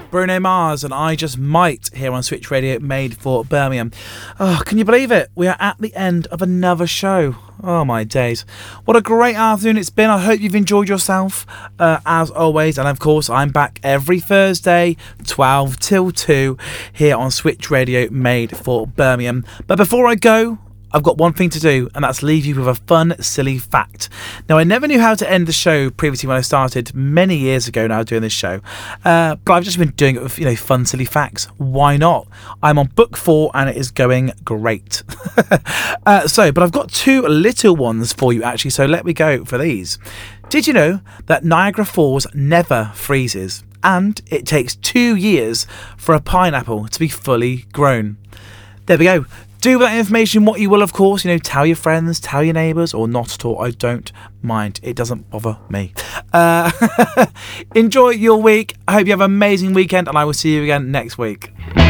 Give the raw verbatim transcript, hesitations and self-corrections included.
Bruno Mars and I Just Might here on Switch Radio, made for Birmingham. Oh, can you believe it? We are at the end of another show. Oh my days. What a great afternoon it's been. I hope you've enjoyed yourself uh, as always. And of course, I'm back every Thursday, twelve till two, here on Switch Radio, made for Birmingham. But before I go, I've got one thing to do, and that's leave you with a fun, silly fact. Now, I never knew how to end the show previously when I started many years ago now doing this show, uh, but I've just been doing it with, you know, fun, silly facts. Why not? I'm on book four, and it is going great. uh, so, but I've got two little ones for you, actually, so let me go for these. Did you know that Niagara Falls never freezes, and it takes two years for a pineapple to be fully grown? There we go. Do with that information what you will, of course. You know, tell your friends, tell your neighbours, or not at all. I don't mind. It doesn't bother me. Uh, enjoy your week. I hope you have an amazing weekend, and I will see you again next week.